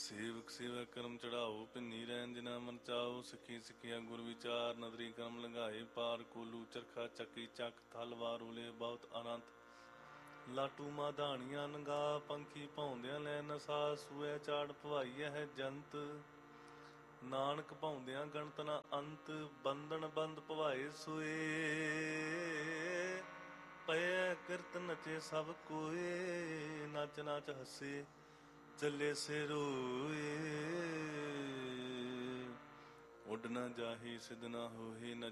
ਸੇਵਕ ਸੇਵਾ ਕਰਮ ਚੜਾਓ, ਭਿੰਨੀ ਰਹਿਣ ਜਿਨਾ ਮਨ ਚਾਓ। ਸਿੱਖੀ ਸਿੱਖਿਆ ਗੁਰ ਵਿਚਾਰ, ਨਦਰੀ ਕਰਮ ਲੰਘਾਏ ਪਾਰ। ਕੋਲੂ ਚਰਖਾ ਚੱਕੀ ਚੱਕ, ਥਲਵਾਰ ਉਲੇ ਬਹੁਤ ਅਨੰਤ। ਲਾਟੂ ਮਾਧਾਣੀਆਂ ਨੰਗਾ, ਪੰਖੀ ਭਾਉਂਦਿਆਂ ਲੈ ਨਸਾ। ਸੂਐ ਚਾੜ ਭਵਾਈਐ ਹੈ ਜੰਤ, ਨਾਨਕ ਭਾਉਂਦਿਆਂ ਗਣਤ ਨਾ ਅੰਤ। ਬੰਧਨ ਬੰਦ ਭਵਾਏ ਸੋਏ, ਪਏ ਕਿਰਤ ਨਚੇ ਸਭ ਕੋਏ। ਨੱਚ ਨੱਚ ਹੱਸੇ ਚੱਲੇ ਸੇ ਰੋਏ। ਉੱਡ ਨਾ ਜਾਹੀ ਸਿਧ ਨਾ ਹੋਹੀ, ਨਾ